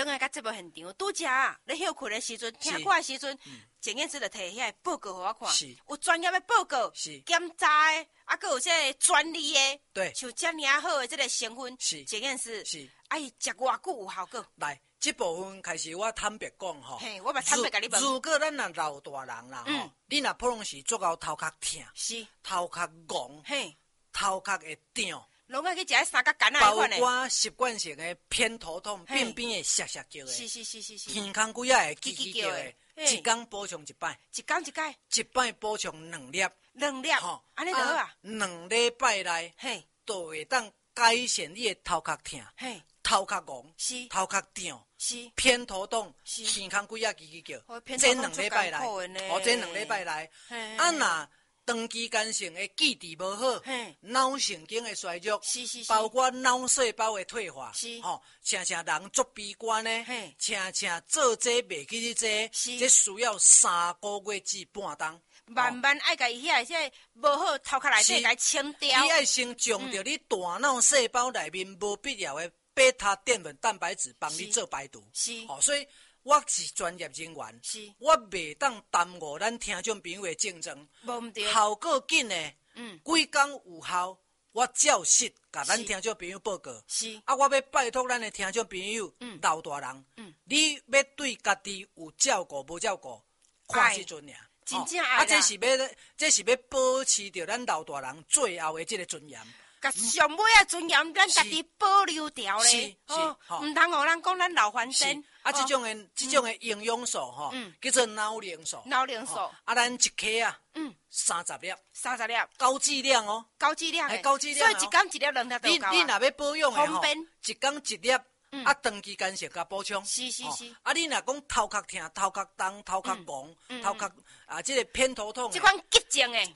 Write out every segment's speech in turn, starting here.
来到节目现场，拄则咧休困的时阵，听歌的时阵，郑燕姿就摕遐报告互我看，有专业的报告，检查的，还有这个专利的， 对， 像遮尔好的这个成分，郑燕姿是， 伊食偌久有效果？ 来，这部分开始我坦白讲吼， 嘿，我嘛坦白甲你问， 如果咱若老大人啦吼，你若普通时做到头壳痛， 是， 头壳戆， 嘿， 头壳会胀。 拢爱去食三角干啊， 包括习惯性的偏头痛、边边的涩涩叫的， 是， 耳孔骨也会叽叽叫的，一天补充一摆， 一天一摆， 一摆补充2粒， 吼，安尼就好啊。 2礼拜内， 嘿， 就会当改善你的头壳痛，嘿，头壳戆， 是， 头壳胀， 是， 偏头痛， 是， 耳孔骨也叽叽叫， 这 2礼拜内，这2礼拜内，若长期间性的记忆无好，脑神经的衰弱，包括脑细胞的退化，常常人作悲观呢，常常做这袂记这，这需要3个月至半冬。 慢慢爱甲伊遐些无好头壳内底甲清掉。 你爱先将着你大脑细胞内面无必要的贝塔淀粉蛋白质帮你做排毒。所以我是专业人员，我袂当耽误咱听众朋友的竞争，效果紧的，几工有效，我照实甲咱听众朋友报告。我要拜托咱的听众朋友，老大人，你要对家己有照顾无照顾，看时阵尔。 真正爱啦！ 这是要保持着咱老大人最后的这个尊严。 甲上尾啊尊严，咱家己保留掉咧。唔通互人讲咱老还神。 这种的营养素吼，叫做脑磷素。 脑磷素。 咱一颗啊，30粒。 30粒。 高剂量哦。 高剂量。 高剂量。 所以一天1粒2粒都够啊。 你若要保养的吼，一天1粒。长期间性甲补充， 是。 你若讲头壳痛、头壳重、头壳戆、头壳这个偏头痛， 这款急症的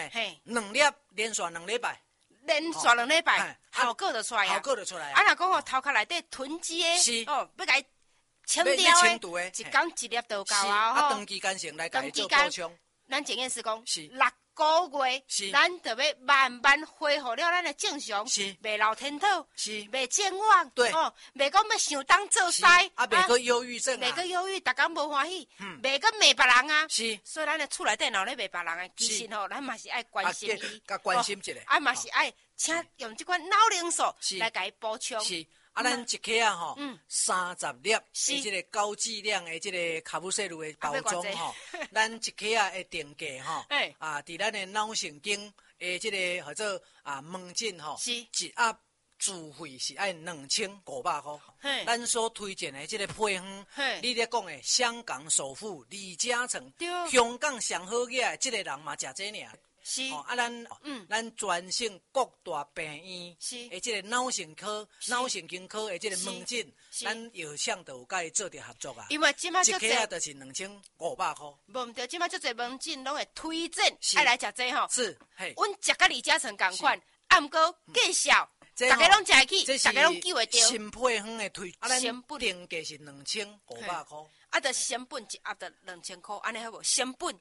，2粒连续2礼拜， 2礼拜，效果就出来啊。若讲头壳内底囤积的，要甲伊清掉的，一天1粒都够啊。 长期间性来甲伊做补充， 咱郑医师讲6个月，咱就要慢慢恢复了咱的正常，袂老天土，袂健忘，袂讲要想当做师， 袂个忧郁症， 袂个忧郁，逐工无欢喜，袂个骂别人啊。所以咱的厝内底闹咧骂别人的，其实吼，咱嘛是爱关心伊， 甲关心一下， 嘛是爱请用这款脑磷素来甲伊补充。 咱一颗啊吼，30粒的这个高剂量的这个卡布西鲁的包装吼，咱一颗啊的定价吼，伫咱的脑神经的这个或者门诊吼，一盒自费是爱2500块。咱所推荐的这个配方，你咧讲的香港首富李嘉诚，香港上好嘅这个人嘛食这尔。咱全省各大病院的这个脑神经科的这个门诊，咱药厂都有甲伊做着合作啊。 因为即马就一颗啊，就是2500块。 无毋对，即马就侪门诊拢会推荐爱来食这吼。 是， 阮食甲李嘉诚共款，毋过计小，大家拢食会起，大家拢记会着。 新配方的推，咱定价是2500块。 就成本一盒就2000块，安尼好无？成本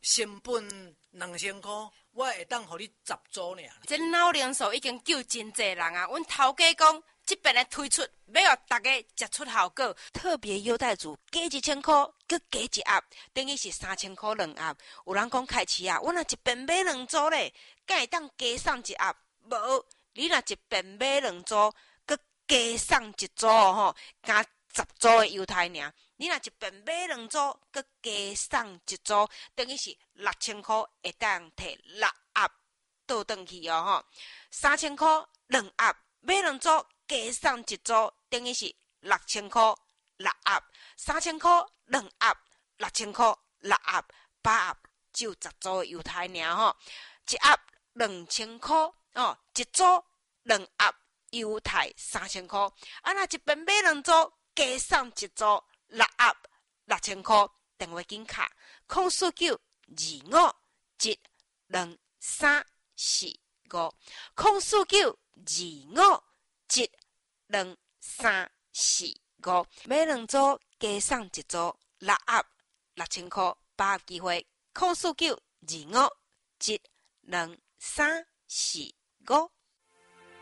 2000块，我会当互你10组尔。 这脑磷素已经救真侪人啊！阮头家讲，这边的推出要互大家食出效果，特别优待组加1000块，佮加一盒，等于是3000块2盒。有人讲开市啊，我若一边买2组咧，敢会当加送一盒？无，你若一边买2组，佮加送1组吼，加10组的犹太尔。你若一边买2组，佮加送1组，等于是6000块，会当摕6盒倒转去哦吼。3000块2盒，买2组加送1组，等于是6000块6盒。3000块2盒，6000块6盒，8盒只有10组的犹太尔吼。一盒2000块哦，1组2盒犹太3000块。若一边买2组加送1组。6盒6000块，电话紧卡049-25345，049-25345，买2组加送1组，6盒6000块，把握机会，049-25345。